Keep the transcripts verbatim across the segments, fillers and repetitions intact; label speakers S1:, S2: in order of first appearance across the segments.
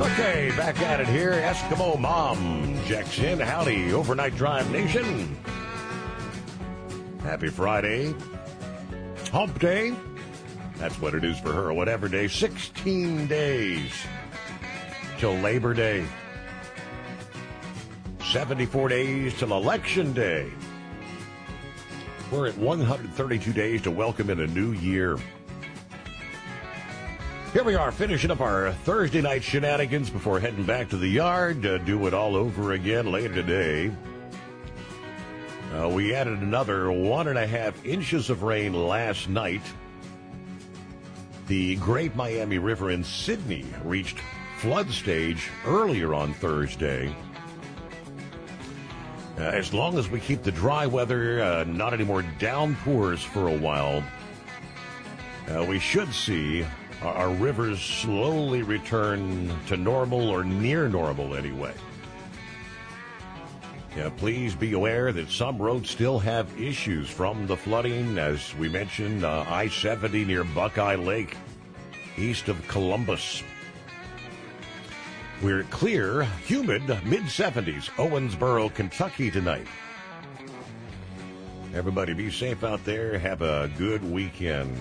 S1: Okay, back at it here. Eskimo Mom checks in. Howdy, Overnight Drive Nation. Happy Friday. Hump Day. That's what it is for her. Whatever day. sixteen days till Labor Day. seventy-four days till Election Day. We're at one hundred thirty-two days to welcome in a new year. Here we are, finishing up our Thursday night shenanigans before heading back to the yard to do it all over again later today. Uh, we added another one and a half inches of rain last night. The Great Miami River in Sydney reached flood stage earlier on Thursday. Uh, as long as we keep the dry weather, uh, not any more downpours for a while, uh, we should see our rivers slowly return to normal, or near normal anyway. Yeah, please be aware that some roads still have issues from the flooding. As we mentioned, uh, I seventy near Buckeye Lake, east of Columbus. We're clear, humid, mid seventies, Owensboro, Kentucky tonight. Everybody be safe out there. Have a good weekend.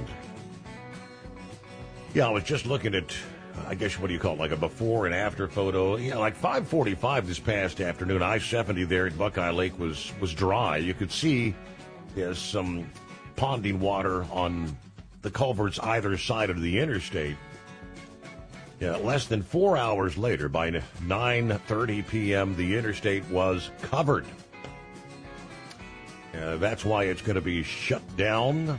S1: Yeah, I was just looking at, I guess, what do you call it, like a before and after photo. Yeah, like five forty-five this past afternoon, I seventy there at Buckeye Lake was, was dry. You could see yeah, some ponding water on the culverts either side of the interstate. Yeah, less than four hours later, by nine thirty p.m., the interstate was covered. Uh, that's why it's going to be shut down.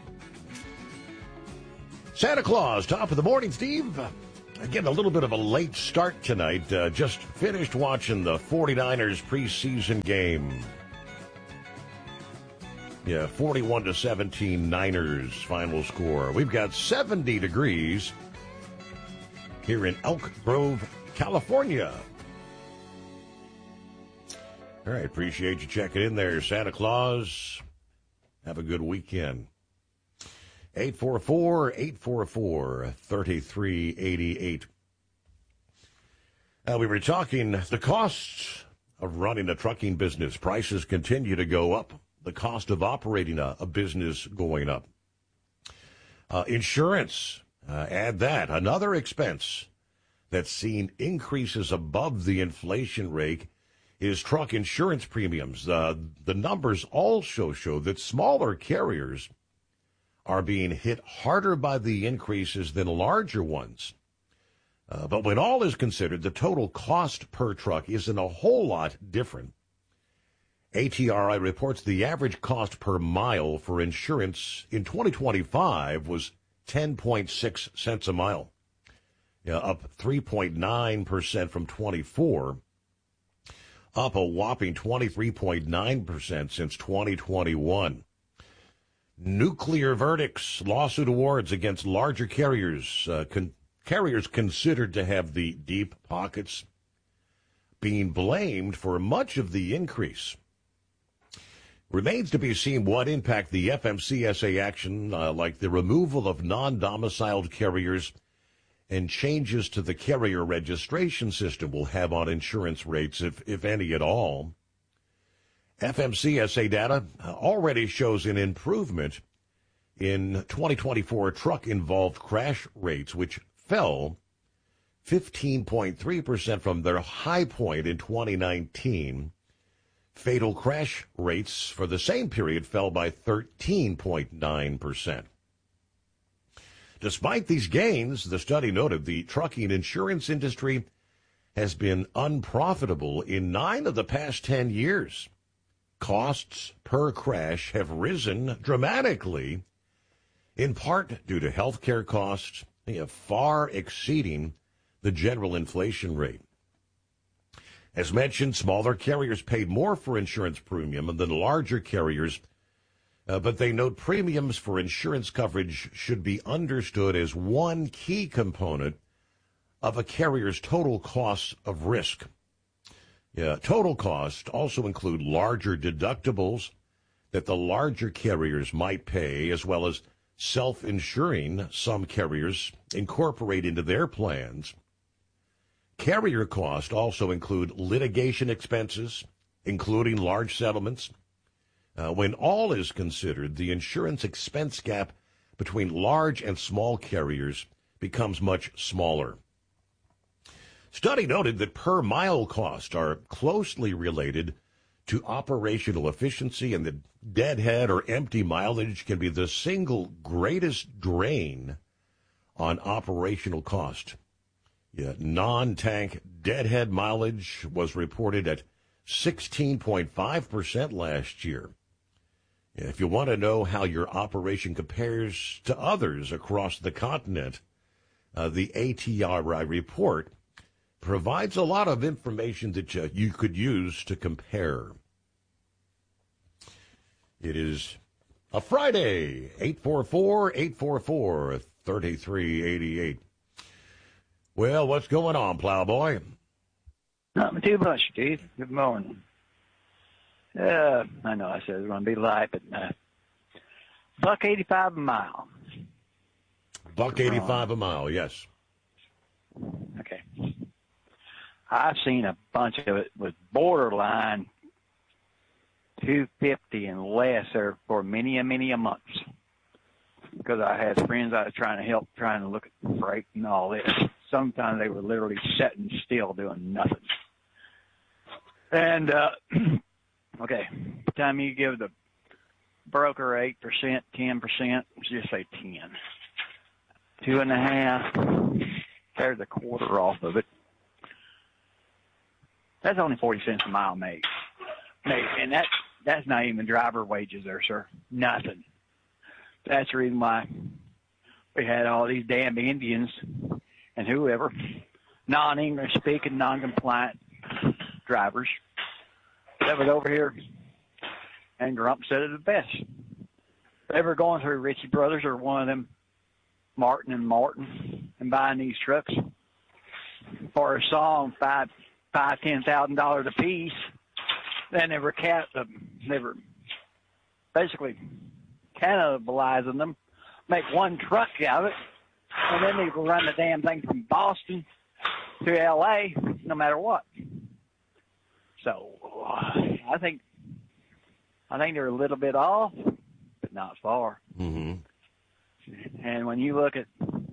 S1: Santa Claus, top of the morning, Steve. Again, a little bit of a late start tonight. Uh, just finished watching the forty-niners preseason game. Yeah, forty-one to seventeen Niners final score. We've got seventy degrees here in Elk Grove, California. All right, appreciate you checking in there, Santa Claus. Have a good weekend. eight four four, eight four four, three three eight eight. Uh, we were talking the costs of running a trucking business. Prices continue to go up. The cost of operating a, a business going up. Uh, insurance, uh, add that. Another expense that's seen increases above the inflation rate is truck insurance premiums. Uh, the numbers also show that smaller carriers are being hit harder by the increases than larger ones. Uh, but when all is considered, the total cost per truck isn't a whole lot different. A T R I reports the average cost per mile for insurance in twenty twenty-five was ten point six cents a mile, yeah, up three point nine percent from twenty-four, up a whopping twenty-three point nine percent since twenty twenty-one. Nuclear verdicts, lawsuit awards against larger carriers, uh, con- carriers considered to have the deep pockets, being blamed for much of the increase. Remains to be seen what impact the F M C S A action, uh, like the removal of non-domiciled carriers and changes to the carrier registration system, will have on insurance rates, if, if any at all. F M C S A data already shows an improvement in twenty twenty-four truck-involved crash rates, which fell fifteen point three percent from their high point in twenty nineteen. Fatal crash rates for the same period fell by thirteen point nine percent. Despite these gains, the study noted the trucking insurance industry has been unprofitable in nine of the past ten years. Costs per crash have risen dramatically, in part due to health care costs far exceeding the general inflation rate. As mentioned, smaller carriers paid more for insurance premium than larger carriers, uh, but they note premiums for insurance coverage should be understood as one key component of a carrier's total cost of risk. Yeah, total costs also include larger deductibles that the larger carriers might pay, as well as self-insuring some carriers incorporate into their plans. Carrier costs also include litigation expenses, including large settlements. Uh, when all is considered, the insurance expense gap between large and small carriers becomes much smaller. Study noted that per mile costs are closely related to operational efficiency, and that deadhead or empty mileage can be the single greatest drain on operational cost. Yeah, non-tank deadhead mileage was reported at sixteen point five percent last year. If you want to know how your operation compares to others across the continent, uh, the A T R I report provides a lot of information that uh, you could use to compare. It is a Friday, eight four four, eight four four, three three eight eight. Well, what's going on, Plowboy?
S2: Not too much, Steve. Good morning. Uh, I know I said it was going to be light, but uh, buck eighty-five a mile.
S1: Buck eighty-five a mile, yes.
S2: Okay. I've seen a bunch of it with borderline two fifty and less there for many and many a months. Because I had friends I was trying to help, trying to look at freight and all this. Sometimes they were literally sitting still doing nothing. And, uh, okay, by the time you give the broker eight percent, ten percent, just say ten. Two and a half, there's a quarter off of it. That's only forty cents a mile made. made. And that, that's not even driver wages there, sir. Nothing. That's the reason why we had all these damn Indians and whoever, non-English speaking, non-compliant drivers that was over here. And Grump said it the best. They were going through Ritchie Brothers or one of them, Martin and Martin, and buying these trucks for a song, five, five, ten thousand dollars a piece. Then they were cat, uh, they were basically cannibalizing them, make one truck out of it, and then they would run the damn thing from Boston to L A no matter what. So uh, I think I think they're a little bit off, but not far.
S1: Mm-hmm.
S2: And when you look at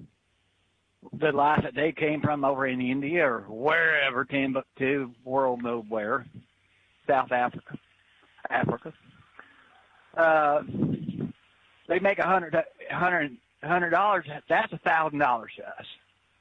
S2: the life that they came from over in India or wherever, Timbuktu, world knows where, South Africa, Africa, uh, they make a hundred, hundred, hundred dollars. That's a thousand dollars to us.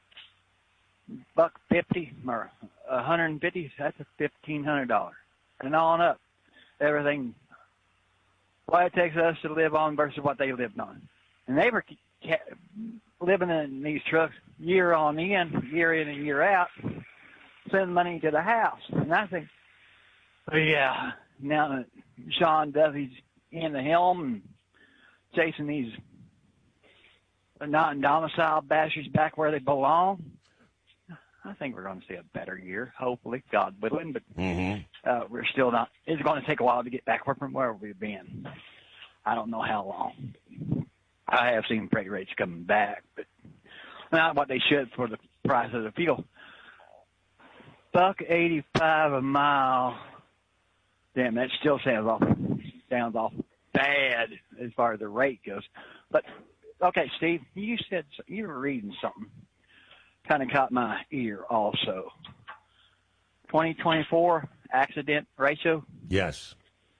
S2: Buck fifty or a hundred and fifty. That's a fifteen hundred dollars, and on up. Everything. What it takes us to live on versus what they lived on, and they were living in these trucks year on in, year in and year out, sending money to the house. And I think, yeah, now that Sean Duffy's in the helm and chasing these non-domicile bastards back where they belong, I think we're going to see a better year, hopefully, God willing. But
S1: mm-hmm.
S2: uh, we're still not. It's going to take a while to get back from where we've been. I don't know how long. I have seen freight rates coming back, but not what they should for the price of the fuel. Buck eighty-five a mile. Damn, that still sounds awful. Sounds awful bad as far as the rate goes. But okay, Steve, you said you were reading something. Kind of caught my ear also. twenty twenty-four accident ratio?
S1: Yes.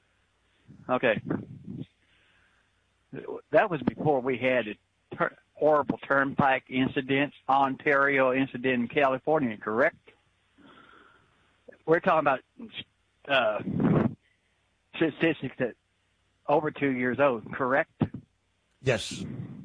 S2: Okay. That was before we had a ter- horrible turnpike incident, Ontario incident in California, correct? We're talking about uh, statistics that over two years old, correct?
S1: Yes.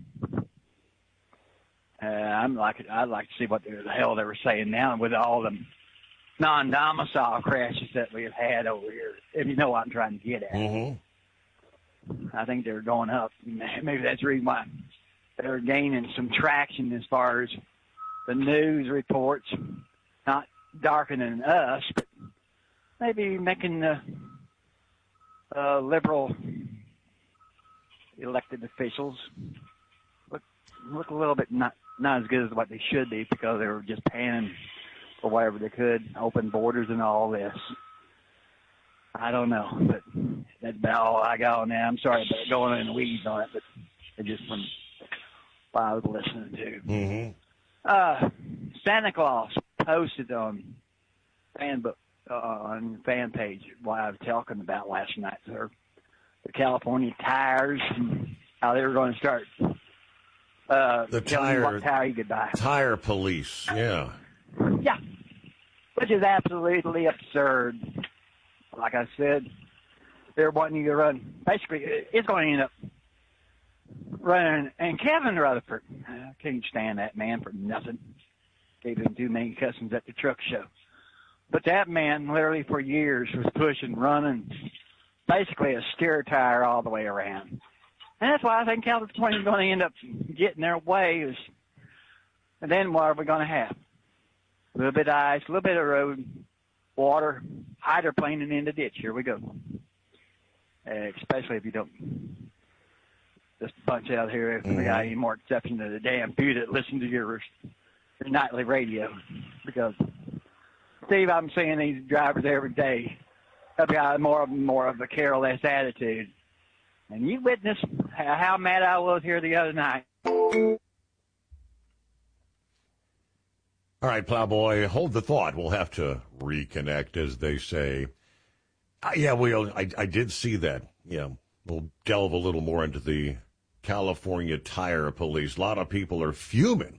S2: Uh, I'm like, I'd like to see what the hell they were saying now with all the non-domicile crashes that we've had over here. If you know what I'm trying to get at.
S1: Mm-hmm.
S2: I think they're going up. Maybe that's the reason why they're gaining some traction as far as the news reports, not darkening us, but maybe making the uh, liberal elected officials look, look a little bit not not as good as what they should be because they were just paying or whatever they could, open borders and all this. I don't know, but that's about all I got on that. I'm sorry about going in the weeds on it, but it's just from what I was listening to.
S1: Mm-hmm.
S2: Uh, Santa Claus posted on fan book, uh, on fan page what I was talking about last night, sir. The California tires, and how they were going to start uh,
S1: the
S2: telling
S1: tire,
S2: you what tire you could buy.
S1: Tire police, yeah.
S2: Yeah, which is absolutely absurd. Like I said, they're wanting you to run. Basically, it's going to end up running. And Kevin Rutherford, I can't stand that man for nothing. Gave him too many customs at the truck show. But that man, literally for years, was pushing, running, basically a steer tire all the way around. And that's why I think California is going to end up getting their way. Is, and then what are we going to have? A little bit of ice, a little bit of road, water, hydroplaning in the ditch. Here we go. Uh, especially if you don't just bunch out here if mm-hmm. we got any more exception to the damn few that listen to your, your nightly radio. Because, Steve, I'm seeing these drivers every day. They've got more of more of a careless attitude. And you witnessed how mad I was here the other night.
S1: All right, Plowboy, hold the thought. We'll have to reconnect, as they say. Uh, yeah, we'll, I, I did see that. Yeah, we'll delve a little more into the California Tire Police. A lot of people are fuming,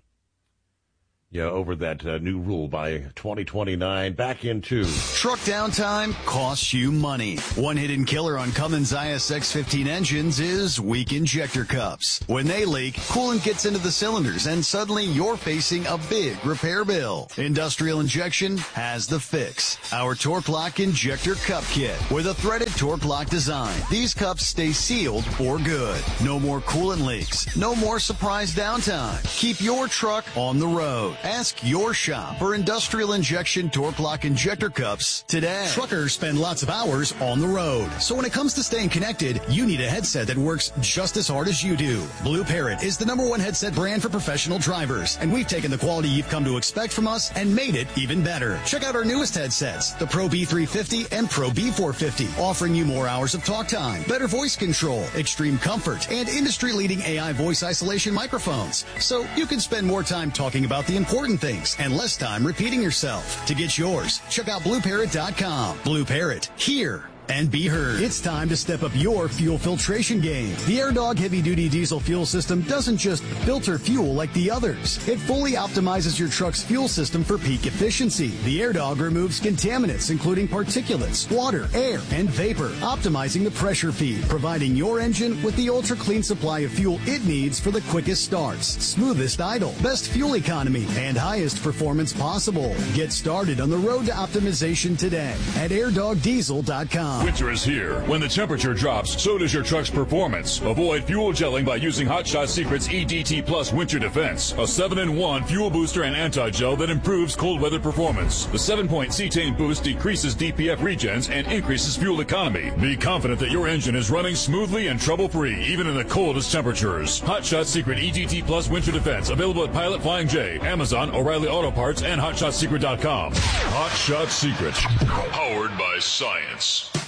S1: yeah, over that uh, new rule by twenty twenty-nine. Back into
S3: truck downtime costs you money. One hidden killer on Cummins I S X fifteen engines is weak injector cups. When they leak, coolant gets into the cylinders and suddenly you're facing a big repair bill. Industrial Injection has the fix. Our Torque Lock Injector Cup Kit with a threaded Torque Lock design. These cups stay sealed for good. No more coolant leaks. No more surprise downtime. Keep your truck on the road. Ask your shop for Industrial Injection Torque Lock Injector Cups today.
S4: Truckers spend lots of hours on the road. So when it comes to staying connected, you need a headset that works just as hard as you do. Blue Parrot is the number one headset brand for professional drivers. And we've taken the quality you've come to expect from us and made it even better. Check out our newest headsets, the Pro B three fifty and Pro B four fifty, offering you more hours of talk time, better voice control, extreme comfort, and industry-leading A I voice isolation microphones. So you can spend more time talking about the important things and less time repeating yourself. To get yours, check out blue parrot dot com. Blue Parrot, here and be heard. It's time to step up your fuel filtration game. The AirDog heavy-duty diesel fuel system doesn't just filter fuel like the others. It fully optimizes your truck's fuel system for peak efficiency. The AirDog removes contaminants, including particulates, water, air, and vapor, optimizing the pressure feed, providing your engine with the ultra-clean supply of fuel it needs for the quickest starts, smoothest idle, best fuel economy, and highest performance possible. Get started on the road to optimization today at air dog diesel dot com.
S5: Winter is here. When the temperature drops, so does your truck's performance. Avoid fuel gelling by using Hot Shot Secret's E D T Plus Winter Defense, a seven in one fuel booster and anti-gel that improves cold weather performance. The seven-point cetane boost decreases D P F regens and increases fuel economy. Be confident that your engine is running smoothly and trouble-free, even in the coldest temperatures. Hot Shot Secret E D T Plus Winter Defense, available at Pilot, Flying J, Amazon, O'Reilly Auto Parts, and hot shot secret dot com. Hot Shot Secret, powered by science.